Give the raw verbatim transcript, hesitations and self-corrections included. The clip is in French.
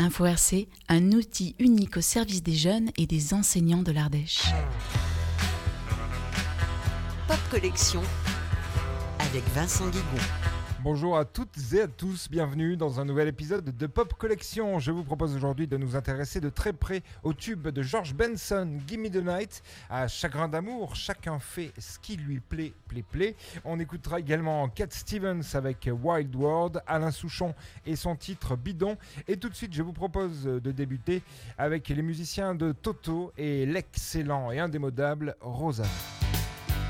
Info R C, un outil unique au service des jeunes et des enseignants de l'Ardèche. Pop Collection avec Vincent Guigon. Bonjour à toutes et à tous, bienvenue dans un nouvel épisode de Pop Collection. Je vous propose aujourd'hui de nous intéresser de très près au tube de George Benson, Gimme the Night. À Chagrin d'amour, chacun fait ce qui lui plaît, plaît, plaît. On écoutera également Cat Stevens avec Wild World, Alain Souchon et son titre Bidon. Et tout de suite, je vous propose de débuter avec les musiciens de Toto et l'excellent et indémodable Rosa.